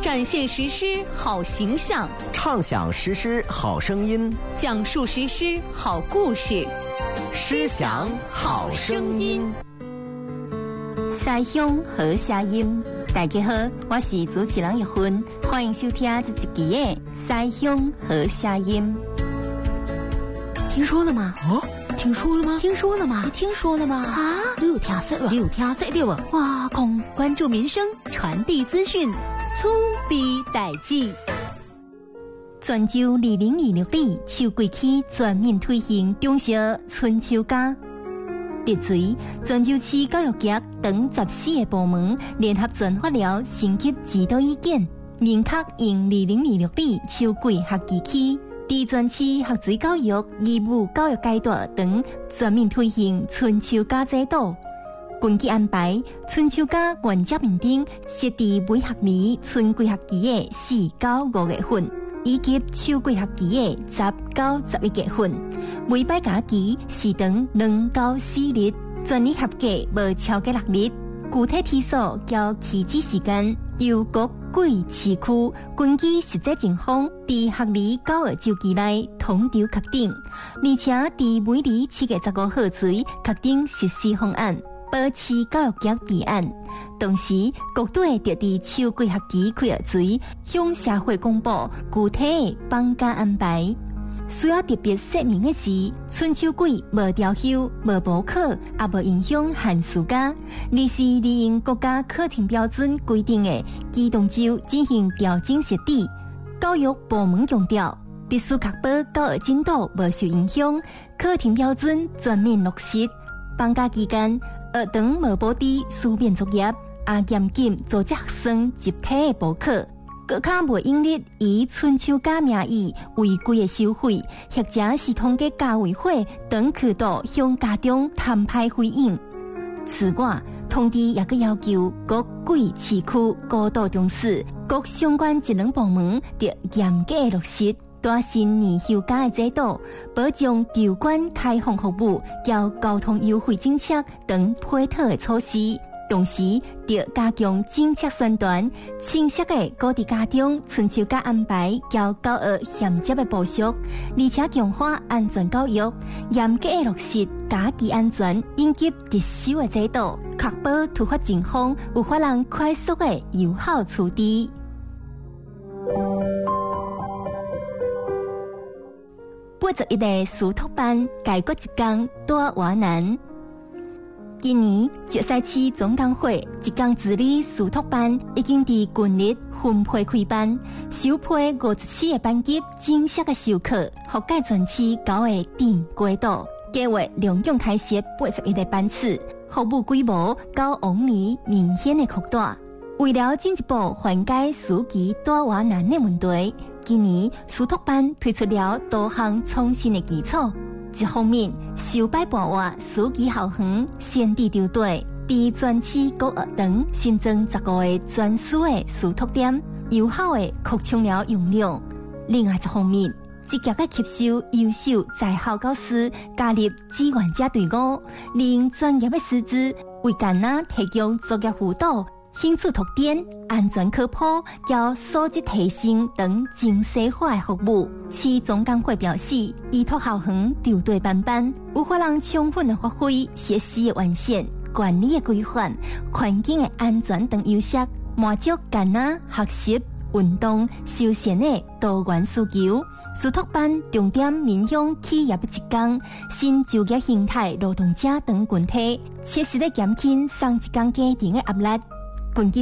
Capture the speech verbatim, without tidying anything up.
展现实施好形象， 畅享实施好声音， 讲述实施好故事， 诗享好声音。 西乡好声音，大家好，我是主持人玉芬，欢迎收听这一期的西乡好声音。听说了吗？ 啊，听说了吗？ 听说了吗？ 听说了吗？ 啊，你有听说了？ 你有听说了啊？ 哇，空关注民生，传递资讯，粗逼代志。泉州二零二六年秋季起全面推行中小春秋假。立随泉州市教育局等十四个部门联合颁发了升级指导意见，明确用二零二六年秋季学期起，在全市学水教育、义务教育阶段等全面推行春秋假制度。根据安排，春秋假原则面顶设定每学年春季学期的四到五月份，以及秋季学期的十到十一月份。每摆假期时长两到四日，全日合计无超过六日。具体天数交起止时间由各季市区根据实际情况，在学年九个周期内统筹确定，而且在每年七月十五号前确定实施方案，保持教育局备案。同时，各队会在秋季学期开学前向社会公布具体的放假安排。需要特别说明的是，春秋季无调休、无补课，也无影响寒暑假，而是利用国家课程标准规定的机动周进行调整设置。教育部门强调，必须确保教育进度无受影响，课程标准全面落实。放假期间，学堂无布置书面作业，也严禁组织学生集体的补课。各卡无应力以春秋假名义违规的收费，或者是通过家委会等渠道向家长摊派回应。此外，通知也佮要求各季市区高度重视，各相关职能部门得严格落实大新年休假的制度，保障场馆开放服务、交交通优惠政策等配套的措施。同时，要加强政策宣传，清晰地鼓励家长春秋假安排交教育衔接的部署，而且强化安全教育，严格地落实假期安全应急特殊的制度，确保突发情况有法人快速的有效处理。八十一个书托班解决一工大活难。今年石西市总工会一工治理书托班已经伫近日分配开班，首批五十四个班级正式的授课，覆盖全市九个顶轨道，计划量用开设八十一个班次，服务规模较往年明显的扩大。为了进一步缓解暑期大活难的问题，今年书托班推出了多项创新的基础。一方面，首摆半活暑期校园先伫球队，伫全市各学堂新增十五个专属的书托点，有效的扩充了容量。另外一方面，积极的吸收优秀在校教师，加入志愿者队伍，利用专业的师资为囡仔提供作业辅导、兴趣拓展、安全科普、交素质提升等精细化的服务。市总工会表示，依托校园球队班班，有法让充分的发挥设施的完善、管理的规范、环境的安全等优势，满足囡仔学习、运动、休闲的多元需求。书托班重点面向企业的职工、新就业形态劳动者等群体，切实的减轻上一工家庭的压力。根据